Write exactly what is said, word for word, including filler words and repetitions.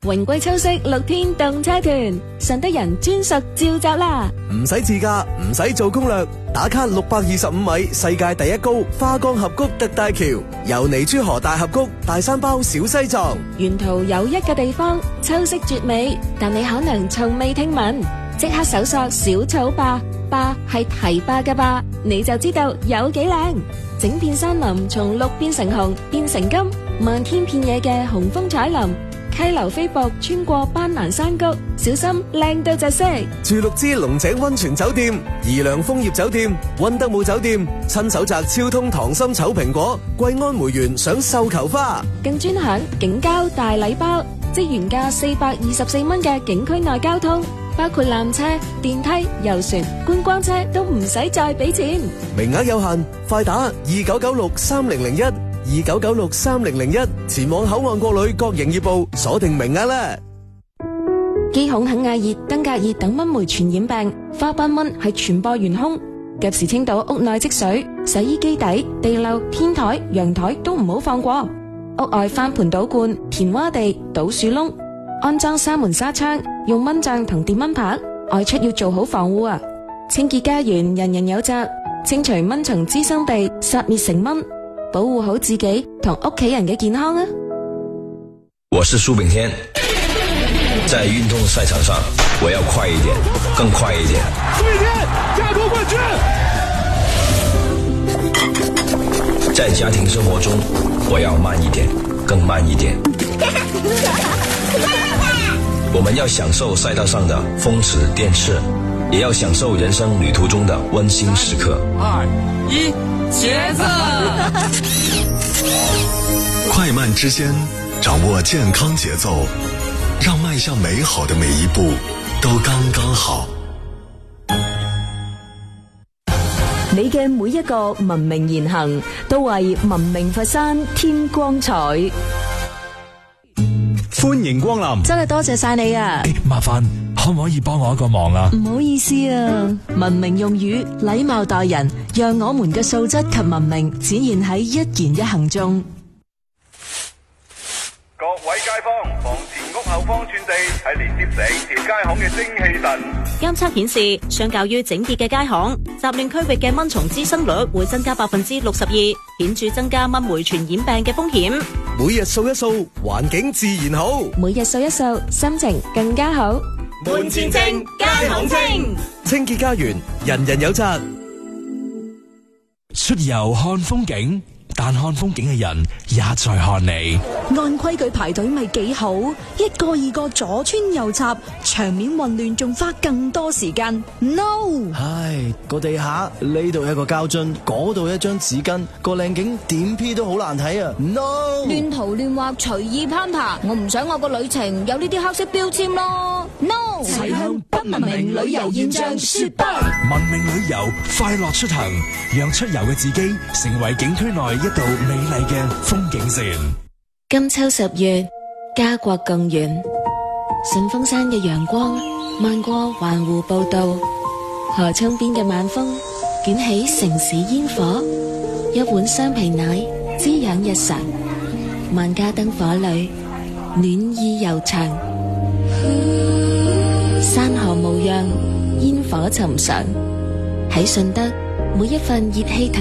榮貴秋色六天動車團，順德人專屬召集啦！ 唔使自駕，唔使做攻略，打卡六百二十五米世界第一高花崗峽谷特大橋，由尼珠河大峽谷大山包小西藏。 沿途有一個地方秋色絕美，但你可能從未聽聞，即刻搜索小草壩，壩係堤壩嘅壩，你就知道有幾靚。整片山林從綠變成紅，變成金，漫天遍野嘅紅楓彩林，溪流飛瀑穿過斑蘭山谷，小心靚到窒息。 住六支龍井溫泉酒店、怡良楓葉酒店、溫德姆酒店，親手摘超通糖心丑蘋果，桂安梅園賞繡球花， 更專享景交大禮包，即原價四百二十四蚊嘅景區內交通，包括纜車、電梯、遊船、觀光車都唔使再俾錢。 名額有限，快打二九九六三零零一。二九九六三零零一，前往口岸國旅各營業部鎖定名額啦。 肌孔肯亞熱、登革熱等蚊媒傳染病，花斑蚊係傳播元兇，及時清倒屋內積水，洗衣機底、地漏、天台、陽台都唔好放過。屋外翻盆倒罐、填窪地、倒樹窿，安裝紗門紗窗，用蚊帳同電蚊拍，外出要做好防護啊！清潔家園，人人有責，清除蚊蟲滋生地，殺滅成蚊。保護好自己同屋企人嘅健康啊！ 我是蘇炳添，在運動賽場上，我要快一點，更快一點。 蘇炳添，加奪冠軍！ 在家庭生活中，我要慢一點，更慢一點。我們要享受賽道上的風馳電掣，也要享受人生旅途中的溫馨時刻。 二一。茄子， 快慢之間掌握健康節奏，讓邁向美好的每一步都剛剛好。 你嘅每一個文明言行，都為文明佛山添光彩。 歡迎光臨， 真係多謝晒你啊！ 欸、麻煩可唔可以幫我一個忙啊？ 唔好意思啊，文明用語，禮貌待人，讓我們嘅素質及文明展現喺一言一行中。 各位街坊，房前屋後方寸地係連接成條街巷嘅精氣神。 監測顯示，相較於整潔嘅街巷，雜亂區域嘅蚊蟲滋生率會增加百分之六十二，顯著增加蚊媒傳染病嘅風險。 每日掃一掃，環境自然好； 每日掃一掃，心情更加好。 門前清，街巷清， 清潔家園，人人有責。 出遊看風景，但看風景嘅人也在看你。 按規矩排隊咪幾好，一個二個左穿右插，場面混亂，仲花更多時間。No！ 唉，個地下呢度一個膠樽，嗰度一張紙巾，個靚景點 P 都好難睇啊 ！No！ 亂塗亂畫，隨意攀爬，我唔想我個旅程有呢啲黑色標籤咯。No！ 齊向不文明旅遊現象說不。 文明旅遊，快樂出行，讓出遊嘅自己成為景區內一道美麗嘅風景線。 金秋十月，家國共圓。順峰山嘅陽光漫過環湖步道，河涌邊嘅晚風捲起城市煙火。一碗雙皮奶滋養日常，萬家燈火裏暖意悠長。山河無恙，煙火尋常。喺順德，每一份熱氣